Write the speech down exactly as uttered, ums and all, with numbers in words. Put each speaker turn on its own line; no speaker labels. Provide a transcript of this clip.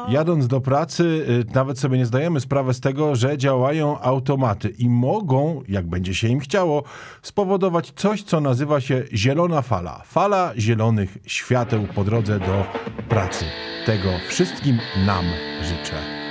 Jadąc do pracy, y, nawet sobie nie zdajemy sprawy z tego, że działają automaty i mogą, jak będzie się im chciało, spowodować coś, co nazywa się zielona fala. Fala zielonych świateł po drodze do pracy. Tego wszystkim nam życzę.